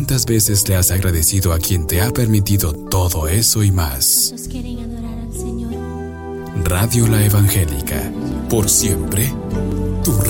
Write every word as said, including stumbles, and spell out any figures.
¿Cuántas veces le has agradecido a quien te ha permitido todo eso y más? ¿Cuántos quieren adorar al Señor? Radio La Evangélica, por siempre, tu